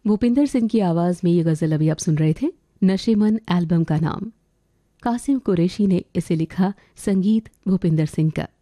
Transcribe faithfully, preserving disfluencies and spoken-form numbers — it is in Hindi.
भूपिंदर सिंह की आवाज में ये गजल अभी आप सुन रहे थे। नशेमन एल्बम का नाम। कासिम कुरैशी ने इसे लिखा, संगीत भूपिंदर सिंह का।